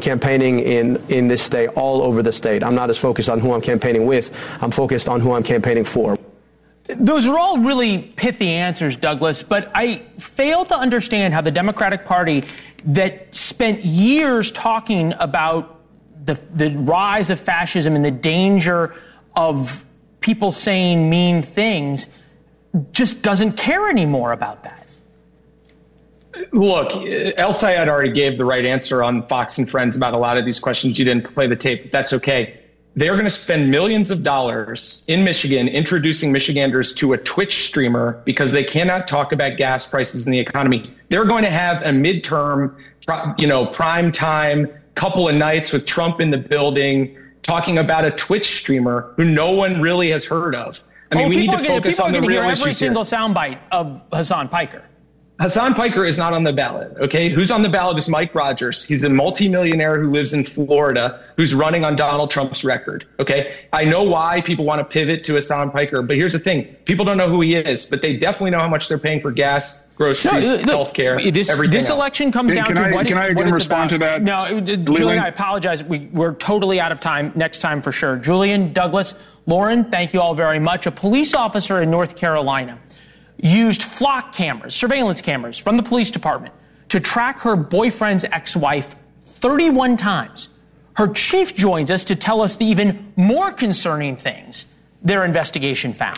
Campaigning in this state, all over the state. I'm not as focused on who I'm campaigning with. I'm focused on who I'm campaigning for. Those are all really pithy answers, Douglas, but I fail to understand how the Democratic Party that spent years talking about the rise of fascism and the danger of people saying mean things just doesn't care anymore about that. Look, El Sayed already gave the right answer on Fox and Friends about a lot of these questions. You didn't play the tape, but that's okay. They're going to spend millions of dollars in Michigan introducing Michiganders to a Twitch streamer because they cannot talk about gas prices and the economy. They're going to have a midterm, prime time couple of nights with Trump in the building talking about a Twitch streamer who no one really has heard of. I mean, we need to focus on the real issues here. People are going to hear every single soundbite of Hassan Piker. Hassan Piker is not on the ballot, okay? Who's on the ballot is Mike Rogers. He's a multimillionaire who lives in Florida who's running on Donald Trump's record, okay? I know why people want to pivot to Hassan Piker, but here's the thing. People don't know who he is, but they definitely know how much they're paying for gas, groceries, healthcare, everything This election comes down to what it's respond to that? No, Julian, I apologize. We're totally out of time. Next time for sure. Julian, Douglas, Lauren, thank you all very much. A police officer in North Carolina used flock cameras, surveillance cameras from the police department to track her boyfriend's ex-wife 31 times. Her chief joins us to tell us the even more concerning things their investigation found.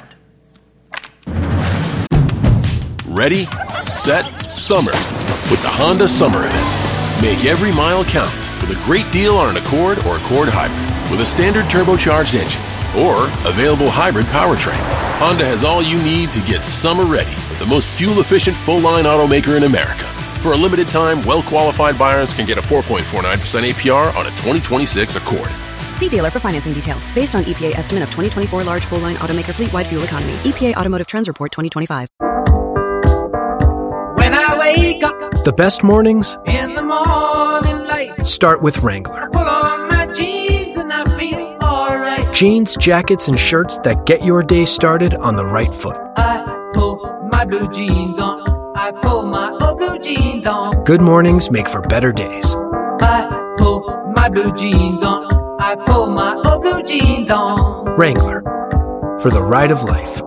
Ready, set, summer with the Honda Summer Event. Make every mile count with a great deal on an Accord or Accord Hybrid with a standard turbocharged engine or available hybrid powertrain. Honda has all you need to get summer ready with the most fuel-efficient full-line automaker in America. For a limited time, well-qualified buyers can get a 4.49% APR on a 2026 Accord. See dealer for financing details. Based on EPA estimate of 2024 large full-line automaker fleet-wide fuel economy. EPA Automotive Trends Report 2025. When I wake up, the best mornings in the morning light, start with Wrangler. Pull on my jeans and I feel alright. Jeans, jackets, and shirts that get your day started on the right foot. I pull my blue jeans on. I pull my old blue jeans on. Good mornings make for better days. I pull my blue jeans on. I pull my old blue jeans on. Wrangler, for the ride of life.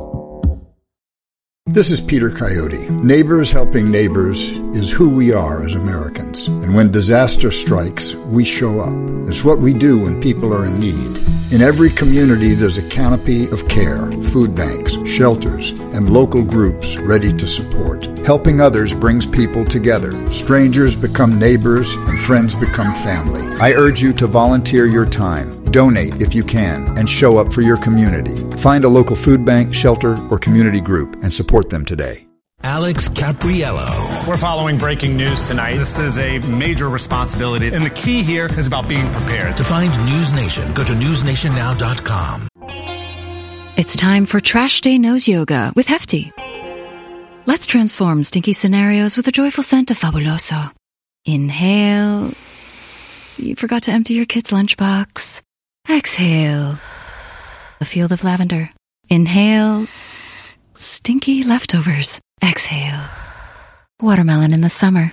This is Peter Coyote. Neighbors helping neighbors is who we are as Americans. And when disaster strikes, we show up. It's what we do when people are in need. In every community, there's a canopy of care, food banks, shelters, and local groups ready to support. Helping others brings people together. Strangers become neighbors, and friends become family. I urge you to volunteer your time. Donate if you can, and show up for your community. Find a local food bank, shelter, or community group and support them today. Alex Capriello. We're following breaking news tonight. This is a major responsibility, and the key here is about being prepared. To find News Nation, go to newsnationnow.com. It's time for Trash Day Nose Yoga with Hefty. Let's transform stinky scenarios with the joyful scent of Fabuloso. Inhale. You forgot to empty your kid's lunchbox. Exhale. A field of lavender. Inhale. Stinky leftovers. Exhale. Watermelon in the summer.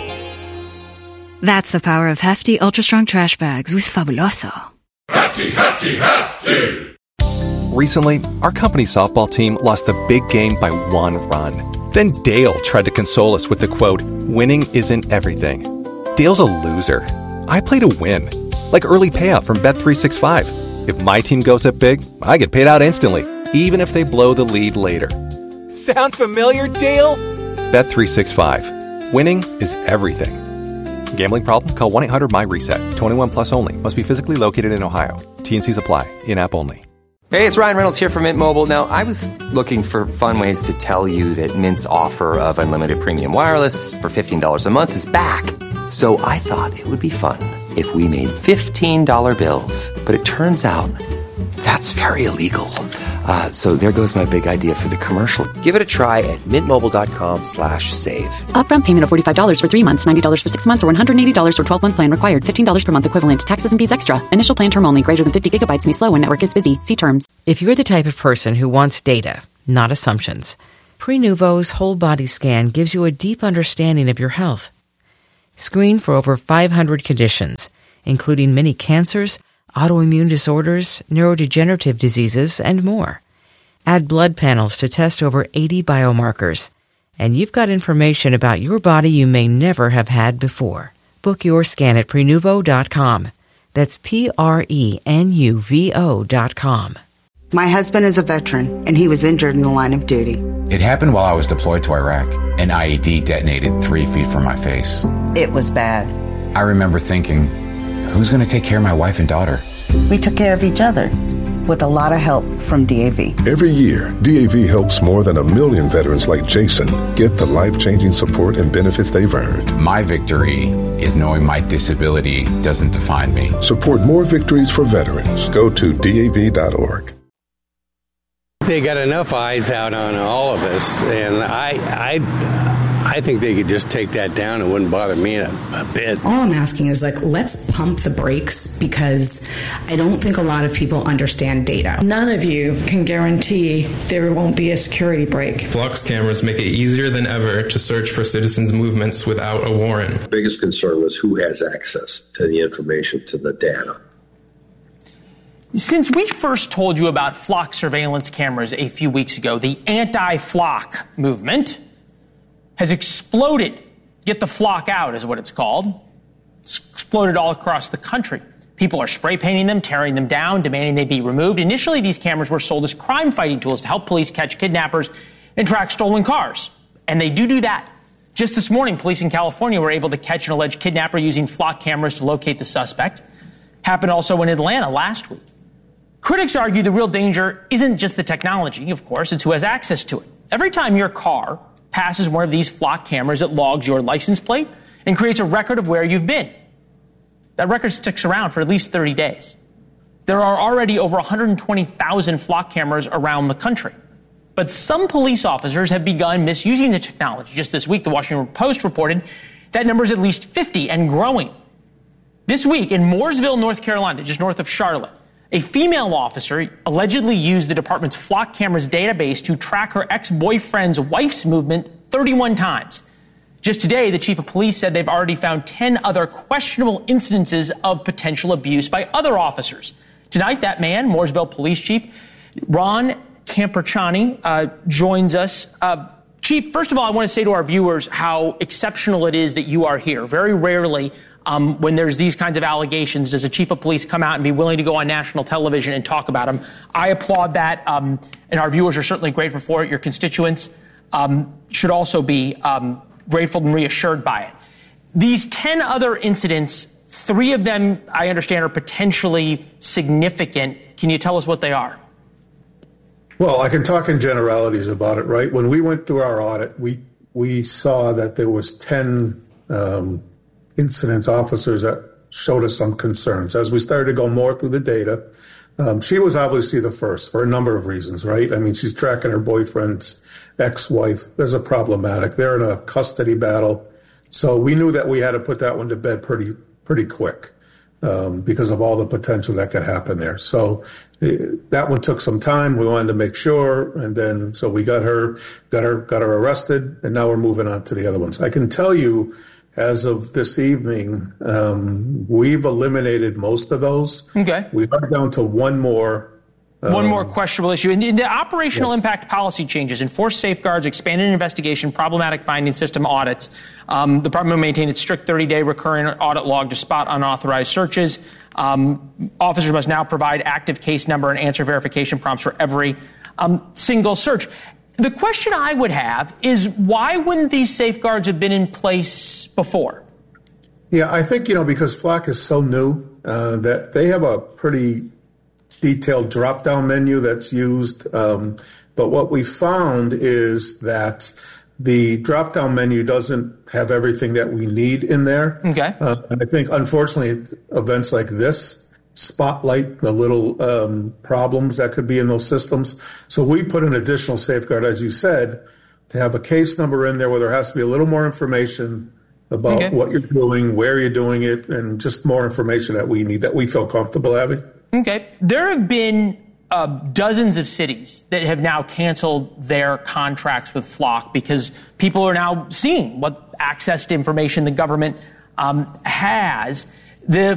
That's the power of Hefty Ultra Strong Trash Bags with Fabuloso. Hefty, Hefty, Hefty! Recently, our company's softball team lost the big game by 1 run. Then Dale tried to console us with the quote, "Winning isn't everything." Dale's a loser. I play to win. Like early payout from Bet365. If my team goes up big, I get paid out instantly, even if they blow the lead later. Sound familiar, Dale? Bet365. Winning is everything. Gambling problem? Call 1-800-MY-RESET. 21 plus only. Must be physically located in Ohio. T&Cs apply. In-app only. Hey, it's Ryan Reynolds here from Mint Mobile. Now, I was looking for fun ways to tell you that Mint's offer of unlimited premium wireless for $15 a month is back. So I thought it would be fun if we made $15 bills. But it turns out that's very illegal. So there goes my big idea for the commercial. Give it a try at mintmobile.com/save. Upfront payment of $45 for 3 months, $90 for 6 months, or $180 for 12-month plan required. $15 per month equivalent. Taxes and fees extra. Initial plan term only. Greater than 50 gigabytes may slow when network is busy. See terms. If you're the type of person who wants data, not assumptions, Prenuvo's whole body scan gives you a deep understanding of your health. Screen for over 500 conditions, including many cancers, autoimmune disorders, neurodegenerative diseases, and more. Add blood panels to test over 80 biomarkers. And you've got information about your body you may never have had before. Book your scan at Prenuvo.com. That's Prenuvo.com. My husband is a veteran, and he was injured in the line of duty. It happened while I was deployed to Iraq. An IED detonated 3 feet from my face. It was bad. I remember thinking, who's going to take care of my wife and daughter? We took care of each other, with a lot of help from DAV. Every year, DAV helps more than 1 million veterans like Jason get the life-changing support and benefits they've earned. My victory is knowing my disability doesn't define me. Support more victories for veterans. Go to DAV.org. They got enough eyes out on all of us, and I think they could just take that down. It wouldn't bother me a bit. All I'm asking is, let's pump the brakes, because I don't think a lot of people understand data. None of you can guarantee there won't be a security break. Flock's cameras make it easier than ever to search for citizens' movements without a warrant. The biggest concern was who has access to the information, to the data. Since we first told you about Flock surveillance cameras a few weeks ago, the anti-Flock movement has exploded. Get the Flock out is what it's called. It's exploded all across the country. People are spray painting them, tearing them down, demanding they be removed. Initially, these cameras were sold as crime-fighting tools to help police catch kidnappers and track stolen cars. And they do that. Just this morning, police in California were able to catch an alleged kidnapper using Flock cameras to locate the suspect. Happened also in Atlanta last week. Critics argue the real danger isn't just the technology, of course, it's who has access to it. Every time your car passes one of these Flock cameras, it logs your license plate and creates a record of where you've been. That record sticks around for at least 30 days. There are already over 120,000 Flock cameras around the country. But some police officers have begun misusing the technology. Just this week, the Washington Post reported that number is at least 50 and growing. This week, in Mooresville, North Carolina, just north of Charlotte, a female officer allegedly used the department's Flock cameras database to track her ex-boyfriend's wife's movement 31 times. Just today, the chief of police said they've already found 10 other questionable incidences of potential abuse by other officers. Tonight, that man, Mooresville Police Chief Ron Camperchani, joins us. Chief, first of all, I want to say to our viewers how exceptional it is that you are here. Very rarely, when there's these kinds of allegations, does a chief of police come out and be willing to go on national television and talk about them. I applaud that, and our viewers are certainly grateful for it. Your constituents should also be grateful and reassured by it. These 10 other incidents, 3 of them, I understand, are potentially significant. Can you tell us what they are? Well, I can talk in generalities about it, right? When we went through our audit, we saw that there was 10 incidents, officers that showed us some concerns. As we started to go more through the data, she was obviously the first for a number of reasons, right? I mean, she's tracking her boyfriend's ex-wife. There's a problematic. They're in a custody battle. So we knew that we had to put that one to bed pretty quick because of all the potential that could happen there. So that one took some time. We wanted to make sure. And then, so we got her arrested, and now we're moving on to the other ones. I can tell you, as of this evening, we've eliminated most of those. Okay. We are down to one more. One more questionable issue. In the operational impact policy changes, enforced safeguards, expanded investigation, problematic finding system audits. The department will maintain its strict 30-day recurring audit log to spot unauthorized searches. Officers must now provide active case number and answer verification prompts for every single search. The question I would have is, why wouldn't these safeguards have been in place before? Yeah, I think, because Flock is so new that they have a pretty detailed drop-down menu that's used. But what we found is that the drop-down menu doesn't have everything that we need in there. Okay. And I think, unfortunately, events like this spotlight the little problems that could be in those systems. So we put an additional safeguard, as you said, to have a case number in there where there has to be a little more information about what you're doing, where you're doing it, and just more information that we need, that we feel comfortable having. Okay. There have been dozens of cities that have now canceled their contracts with Flock because people are now seeing what access to information the government has. The